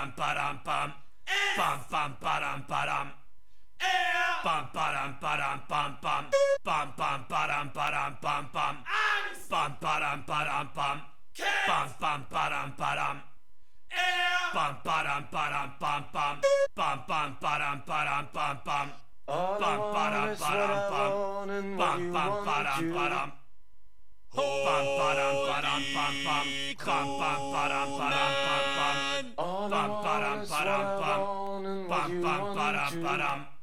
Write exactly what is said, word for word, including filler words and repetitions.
bum ba-dum bum. Bum bum ba-dum ba-dum. Bum ba-dum ba-dum bum bum. Bum bum ba-dum ba-dum bum bum. Bum ba-dum ba-dum bum. Bum bum ba-dum ba-dum. Bum ba-dum ba-dum bum bum. Bum bum ba-dum ba-dum bum bum. All I Bum want ba-dum is what ba-dum I bum. want and what Bum you bum want ba-dum to. ba-dum. Bum ba-dum ba-dum bum bum. Bum bum ba-dum ba-dum bum bum. All I Bum want ba-dum is what ba-dum I bum. want and what Bum you bum want ba-dum to. ba-dum.